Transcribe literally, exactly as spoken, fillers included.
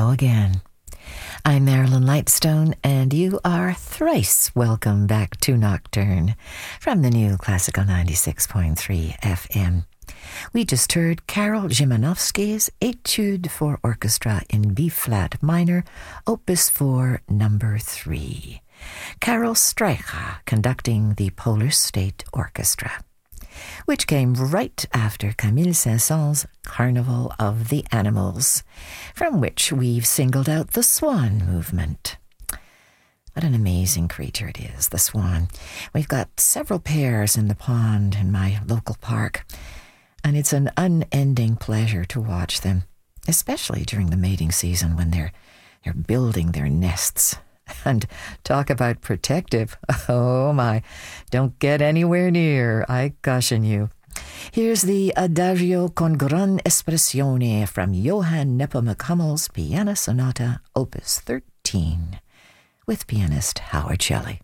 go again. I'm Marilyn Lightstone, and you are thrice welcome back to Nocturne from the new Classical ninety-six point three F M. We just heard Karol Szymanowski's Etude for Orchestra in B-flat minor, Opus four, number three. Karol Streicher conducting the Polar State Orchestra, which came right after Camille Saint-Saëns' Carnival of the Animals, from which we've singled out the swan movement. What an amazing creature it is, the swan. We've got several pairs in the pond in my local park, and it's an unending pleasure to watch them, especially during the mating season when they're they're building their nests. And talk about protective. Oh my, don't get anywhere near, I caution you. Here's the Adagio con gran espressione from Johann Nepomuk Hummel's Piano Sonata, Opus thirteen, with pianist Howard Shelley.